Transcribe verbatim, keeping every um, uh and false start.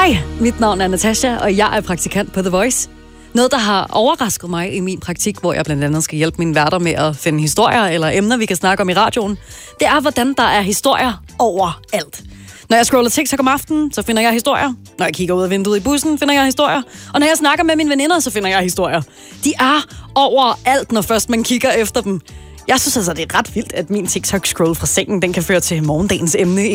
Hej, mit navn er Natasha, og jeg er praktikant på The Voice. Noget, der har overrasket mig i min praktik, hvor jeg blandt andet skal hjælpe mine værter med at finde historier eller emner, vi kan snakke om i radioen, det er, hvordan der er historier overalt. Når jeg scroller TikTok om aftenen, så finder jeg historier. Når jeg kigger ud af vinduet i bussen, finder jeg historier. Og når jeg snakker med mine veninder, så finder jeg historier. De er overalt, når først man kigger efter dem. Jeg synes altså, det er ret vildt, at min TikTok-scroll fra sengen, den kan føre til morgendagens emne